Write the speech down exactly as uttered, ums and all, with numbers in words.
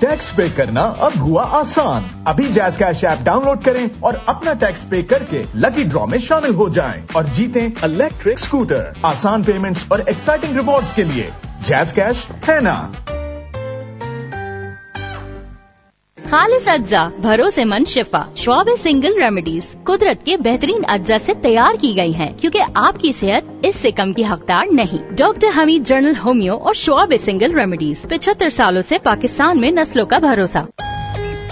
Tax पे करना अब हुआ आसान। अभी जैज़ कैश ऐप डाउनलोड करें और अपना टैक्स पे करके लकी ड्रॉ में शामिल हो जाएं और जीतें इलेक्ट्रिक स्कूटर। आसान पेमेंट्स और एक्साइटिंग रिवॉर्ड्स के लिए जैज़ कैश है ना। खालिस अज्जा, भरोसेमंद शिफा, श्वाब सिंगल रेमेडीज कुदरत के बेहतरीन अज्जा से तैयार की गई हैं, क्योंकि आपकी सेहत इससे कम की हकदार नहीं। डॉक्टर हमीद जर्नल होम्यो और श्वाब सिंगल रेमेडीज, पचहत्तर सालों से पाकिस्तान में नस्लों का भरोसा।